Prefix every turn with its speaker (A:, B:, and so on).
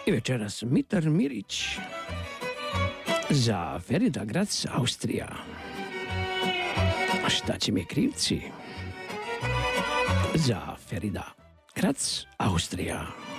A: I večeras Mitar Mirić za Ferida Grac, Austrija. Šta će mi krivci? Za Ferida Grac, Austrija.